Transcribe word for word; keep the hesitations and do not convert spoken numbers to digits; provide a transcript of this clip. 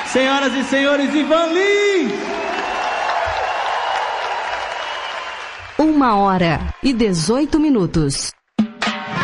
Senhoras e senhores, Ivan Lins! Uma hora e dezoito minutos.